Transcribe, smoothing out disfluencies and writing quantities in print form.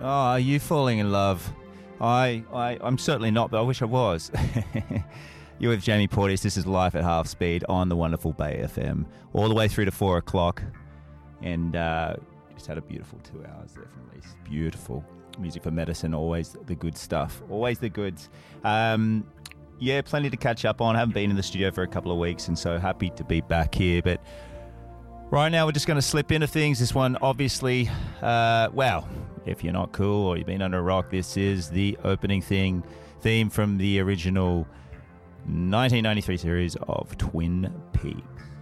Oh, are you falling in love? I'm certainly not, but I wish I was. You're with Jamie Portis. This is Life at Half Speed on the wonderful Bay FM, all the way through to 4 o'clock. And just had a beautiful 2 hours there from Elise. Beautiful. Music for medicine, always the good stuff. Always the goods. Yeah, plenty to catch up on. I haven't been in the studio for a couple of weeks, and so happy to be back here. But right now, we're just going to slip into things. This one, obviously, well, if you're not cool or you've been under a rock, this is the opening theme from the original 1993 series of Twin Peaks.